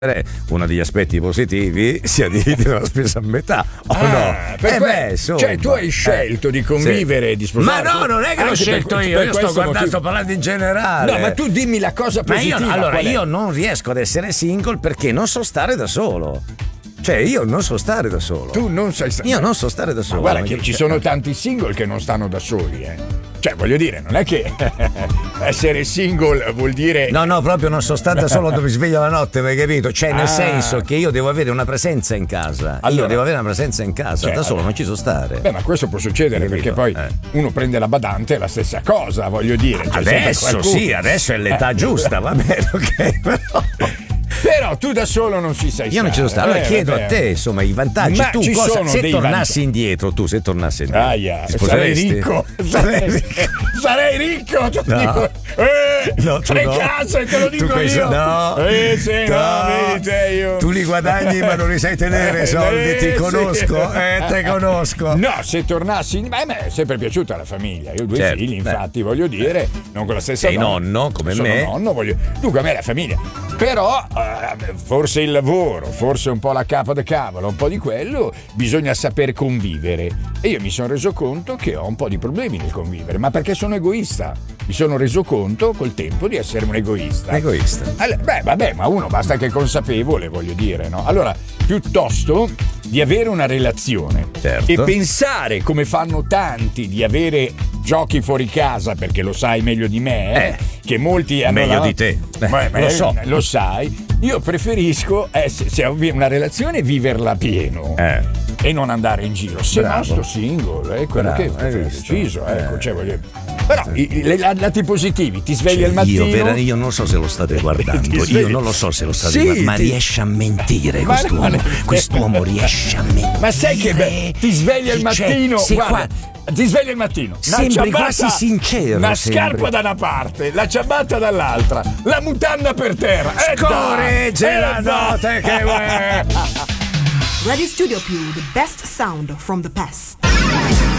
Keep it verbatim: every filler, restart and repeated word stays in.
uno degli aspetti positivi sia dividere la spesa a metà o ah, no? Per eh que- beh, insomma, cioè tu hai scelto eh, di convivere sì. e di sposare. Ma no, non è che l'ho scelto per, io, per io sto guardando, motivo. sto parlando in generale. No, ma tu dimmi la cosa positiva. Ma io, allora, qual è? io non riesco ad essere single perché non so stare da solo. Cioè, io non so stare da solo. Tu non sai stare. Io non so stare da solo. Ma guarda che ci sono tanti single che non stanno da soli, eh. Cioè, voglio dire, non è che essere single vuol dire. No, no, proprio non so stare da solo dove mi sveglio la notte, hai capito? Cioè, nel Ah. senso che io devo avere una presenza in casa. Allora, io devo avere una presenza in casa, cioè, da solo allora, non ci so stare. Beh, ma questo può succedere Hai perché capito? poi Eh. uno prende la badante, è la stessa cosa, voglio dire. C'è sempre Adesso qualcuno. sì, adesso è l'età Eh. giusta, va bene, ok, però. Però tu da solo non ci sai Io non ci so stare. Allora Eh, chiedo vabbè. a te, insomma, i vantaggi. Ma Tu ci cosa, sono se dei tornassi vantaggi. indietro, tu se tornassi indietro, Aia, ti sarei sposeresti? ricco. Sarei ricco. Sarei ricco, ti No. dico. Eh, No, tu tre no. case, te lo Tu dico questo- io. no. Eh, sì, no, No. vedi te io. Tu li guadagni ma non li sai tenere i soldi, Eh, ti sì. conosco, eh, te conosco. No, se tornassi in... Beh, a me è sempre piaciuta la famiglia. Io ho due Certo, figli, beh. infatti, voglio dire, non con la stessa Sei donna. nonno, come Sono me. nonno, voglio... Dunque a me la famiglia. Però eh, forse il lavoro, forse un po' la capa da cavolo, un po' di quello, bisogna saper convivere. E io mi sono reso conto che ho un po' di problemi nel convivere, ma perché sono egoista. Mi sono reso conto col tempo di essere un egoista. Egoista. Allora, beh, vabbè, ma uno basta che è consapevole, voglio dire, no? Allora, piuttosto di avere una relazione Certo. e pensare, come fanno tanti, di avere giochi fuori casa, perché lo sai meglio di me, eh, Eh, che molti hanno meglio la- di te. Eh, Ma- lo so. lo sai. Io preferisco ess- se ho una relazione viverla pieno Eh. e non andare in giro. Se Bravo. no sto single, è quello Bravo, che hai ho visto? deciso, ecco, Eh. cioè, voglio... Però i, i- le- la- lati positivi, ti svegli Cioè, al mattino. Io, vera- io non so se lo state guardando, Ti io svegli- non lo so se lo state Sì, guardando, ma ti- riesce a mentire Ma quest'uomo. no, Quest'uomo riesce a mentire. Ma sai che be- ti svegli al Cioè, mattino, se guarda, qua- ti svegli al mattino, una Sembri ciabatta- quasi sincero, una sembri. scarpa da una parte, la ciabatta dall'altra, la mutanda per terra. E Scorregge dai, la e dai. notte che vuoi. Radio Studio Più, the best sound from the past.